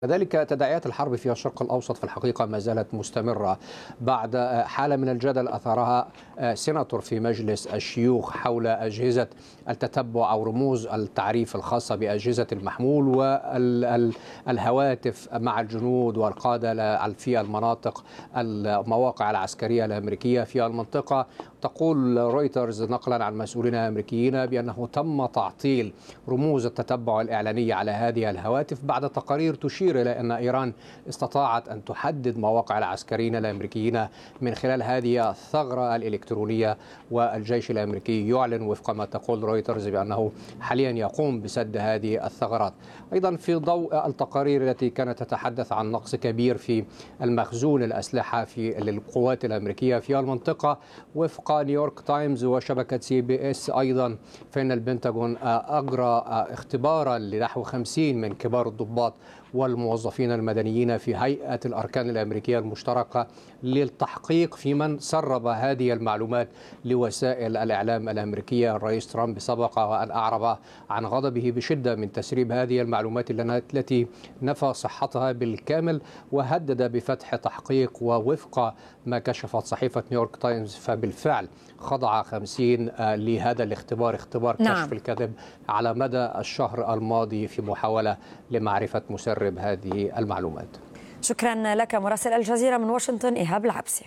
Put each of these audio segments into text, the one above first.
كذلك تداعيات الحرب في الشرق الأوسط في الحقيقة ما زالت مستمرة بعد حالة من الجدل أثارها سيناتور في مجلس الشيوخ حول أجهزة التتبع أو رموز التعريف الخاصة بأجهزة المحمول والهواتف مع الجنود والقادة في المناطق المواقع العسكرية الأمريكية في المنطقة. تقول رويترز نقلا عن مسؤولين أمريكيين بأنه تم تعطيل رموز التتبع الإعلانية على هذه الهواتف بعد تقارير تشير إلى أن إيران استطاعت أن تحدد مواقع العسكريين الأمريكيين من خلال هذه الثغرة الإلكترونية، والجيش الأمريكي يعلن وفق ما تقول رويترز بأنه حاليا يقوم بسد هذه الثغرات. أيضا في ضوء التقارير التي كانت تتحدث عن نقص كبير في المخزون الأسلحة للقوات الأمريكية في المنطقة، وفق نيويورك تايمز وشبكة CBS أيضا فإن البنتاغون أجرى اختبارا لنحو 50 من كبار الضباط والموظفين المدنيين في هيئة الأركان الأمريكية المشتركة للتحقيق في من سرب هذه المعلومات لوسائل الإعلام الأمريكية. الرئيس ترامب سبق وأن أعرب عن غضبه بشدة من تسريب هذه المعلومات التي نفى صحتها بالكامل، وهدد بفتح تحقيق. ووفق ما كشفت صحيفة نيويورك تايمز فبالفعل خضع 50 لهذا الاختبار، اختبار كشف الكذب على مدى الشهر الماضي في محاولة لمعرفة مسرب هذه المعلومات. شكرا لك مراسل الجزيرة من واشنطن إيهاب العبسي.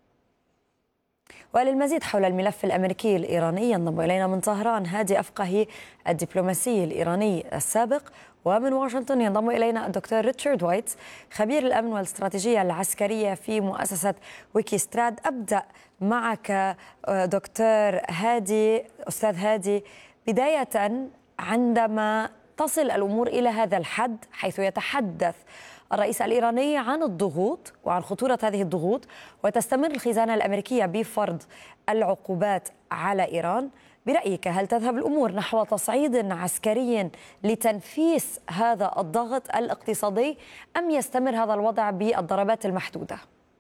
وللمزيد حول الملف الأمريكي الإيراني ينضم إلينا من طهران هادي أفقهي الدبلوماسي الإيراني السابق، ومن واشنطن ينضم إلينا الدكتور ريتشارد وايتس خبير الأمن والاستراتيجية العسكرية في مؤسسة ويكيستراد. أبدأ معك دكتور هادي، أستاذ هادي، بداية عندما تصل الأمور إلى هذا الحد حيث يتحدث الرئيس الإيراني عن الضغوط وعن خطورة هذه الضغوط وتستمر الخزانة الأمريكية بفرض العقوبات على إيران، برأيك هل تذهب الأمور نحو تصعيد عسكري لتنفيس هذا الضغط الاقتصادي أم يستمر هذا الوضع بالضربات المحدودة؟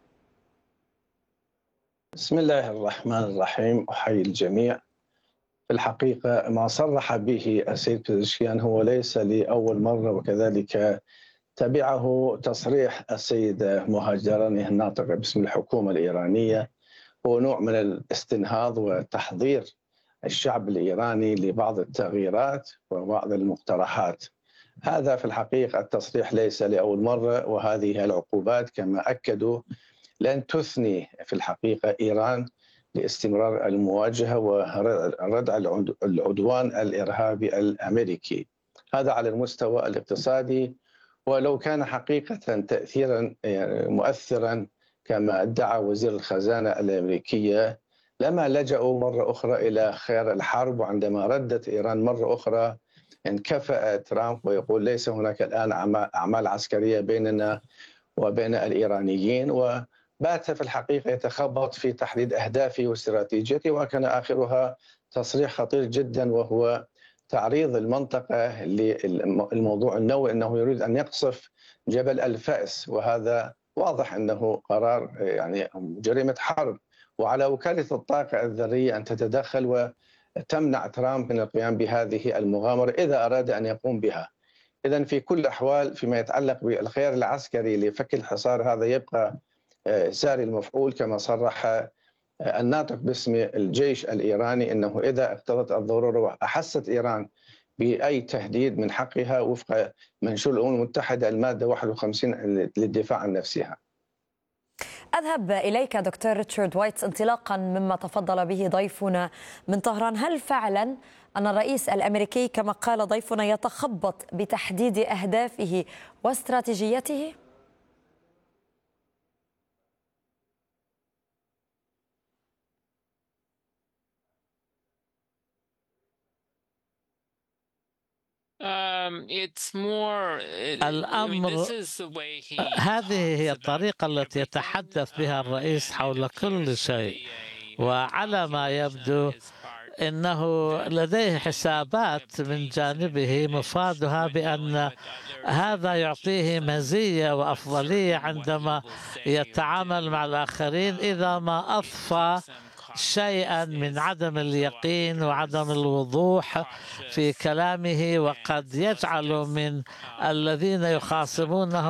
بسم الله الرحمن الرحيم، أحيي الجميع. في الحقيقة ما صرح به السيد بيزشكيان هو ليس لأول مرة، وكذلك تبعه تصريح السيد مهاجراني الناطق باسم الحكومة الإيرانية. هو نوع من الاستنهاض وتحضير الشعب الإيراني لبعض التغييرات وبعض المقترحات. هذا في الحقيقة التصريح ليس لأول مرة، وهذه العقوبات كما أكدوا لن تثني في الحقيقة إيران لاستمرار المواجهة وردع العدوان الإرهابي الأمريكي. هذا على المستوى الاقتصادي، ولو كان حقيقة تأثيرا مؤثرا كما ادعى وزير الخزانة الأمريكية لما لجأوا مرة أخرى إلى خيار الحرب. وعندما ردت إيران مرة أخرى انكفأ ترامب ويقول ليس هناك الآن أعمال عسكرية بيننا وبين الإيرانيين، وبات في الحقيقة يتخبط في تحديد أهدافه واستراتيجيته، وكان آخرها تصريح خطير جدا وهو تعريض المنطقة للموضوع النووي، أنه يريد أن يقصف جبل الفأس، وهذا واضح أنه قرار يعني جريمة حرب. وعلى وكالة الطاقة الذرية أن تتدخل وتمنع ترامب من القيام بهذه المغامرة إذا أراد أن يقوم بها. إذن في كل الأحوال فيما يتعلق بالخيار العسكري لفك الحصار هذا يبقى ساري المفعول، كما صرح الناطق باسم الجيش الإيراني أنه إذا اقتضت الضرورة وأحست إيران بأي تهديد من حقها وفق منشور الأمم المتحدة المادة 51 للدفاع عن نفسها. أذهب إليك دكتور ريتشارد وايتس انطلاقا مما تفضل به ضيفنا من طهران. هل فعلا أن الرئيس الأمريكي كما قال ضيفنا يتخبط بتحديد أهدافه واستراتيجيته؟ الأمر هذه هي الطريقة التي يتحدث بها الرئيس حول كل شيء، وعلى ما يبدو إنه لديه حسابات من جانبه مفادها بأن هذا يعطيه مزية وأفضلية عندما يتعامل مع الآخرين إذا ما أضفى شيئا من عدم اليقين وعدم الوضوح في كلامه، وقد يجعل من الذين يخاصمونه